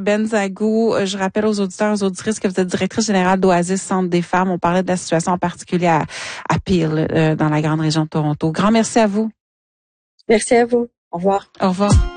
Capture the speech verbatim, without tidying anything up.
Benzagou. Je rappelle aux auditeurs, aux auditrices que vous êtes directrice générale d'Oasis Centre des femmes. On parlait de la situation en particulier à, à Peel, euh, dans la grande région de Toronto. Grand merci à vous. Merci à vous. Au revoir. Au revoir.